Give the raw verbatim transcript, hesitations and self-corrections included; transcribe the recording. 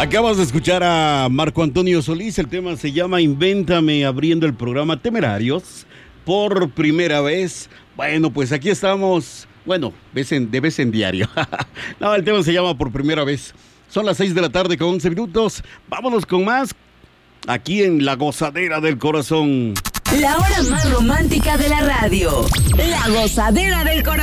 Acabas de escuchar a Marco Antonio Solís. El tema se llama Invéntame, abriendo el programa Temerarios por primera vez. Bueno, pues aquí estamos. Bueno, vez en, de vez en diario. No, el tema se llama Por Primera Vez. Son las seis de la tarde con once minutos. Vámonos con más aquí en La Gozadera del Corazón. La hora más romántica de la radio. La Gozadera del Corazón.